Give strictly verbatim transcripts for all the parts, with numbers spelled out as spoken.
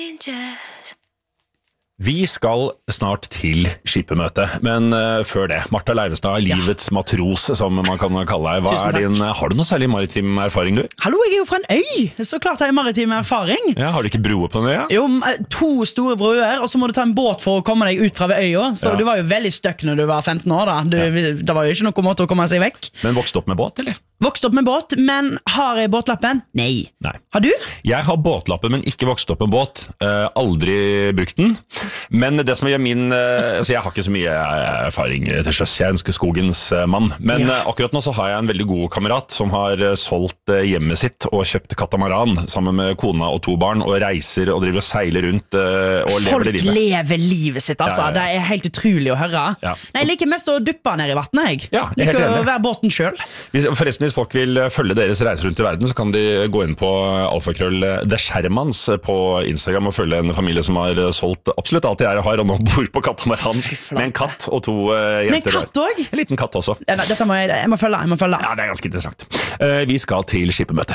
Vi skal snart til skipemøte, men uh, før det, Martha Leivestad, livets ja. matros, som man kan kalle deg. Hva er din, har du noe særlig maritim erfaring, du? Hallo, jeg er jo fra en øy, så klart jeg har maritim erfaring. Ja, har du ikke broer på den øya? Jo, to store broer, og så må du ta en båt for å komme deg ut fra ved øya, så ja. du var jo veldig støkk når du var femten år da. Du, ja. Det var jo ikke noe måte å komme seg vekk. Men vokste opp med båt, eller? Vokst opp med båt, men har jeg båtlappen? Nei. Nei. Har du? Jeg har båtlappen, men ikke vokst opp med båt. Uh, aldri brukt den. Men det som gjør min... Uh, altså jeg har ikke så mye erfaring til sjøs. Jeg ønsker skogens uh, mann. Men ja. uh, akkurat nå så har jeg en veldig god kamerat som har uh, solgt uh, hjemmet sitt og kjøpt katamaran sammen med kona og to barn, og reiser og driver og seiler rundt uh, og Folk lever det livet. Folk lever livet sitt, altså. Ja, ja, ja. Det er helt utrolig å høre. Ja. Nei, jeg liker mest å duppe ned i vattnet, jeg. Ja, jeg liker å være båten selv. Forresten, hvis folk vil følge deres reiser rundt i verden, så kan de gå inn på alfakrøll The Shermans på Instagram og følge en familie som har solgt absolutt alt de er og har, og nå bor på katamaran med en katt og to uh, jenter. Med en katt også? En liten katt også. Ja, dette må jeg, jeg må følge, jeg må følge. Ja, det er ganske interessant. Uh, vi skal til skipemøte.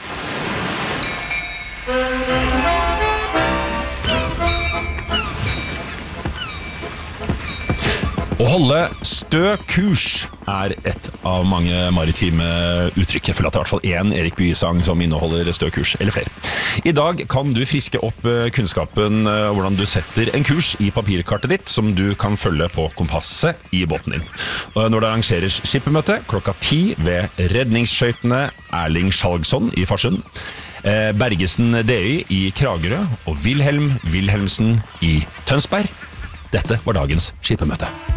Å holde stø kurs er et av mange maritime uttrykk. Jeg føler at det er i hvert fall en Erik Bye-sang som inneholder stø kurs, eller flere. I dag kan du friske opp kunnskapen hvordan du setter en kurs i papirkartet ditt, som du kan følge på kompasset i båten din. Når det arrangeres skipemøte klokka ti ved redningsskøytene Erling Skjalgsson i Farsund, Bergesen D Y i Kragerø og Wilhelm Wilhelmsen i Tønsberg. Dette var dagens skipemøte.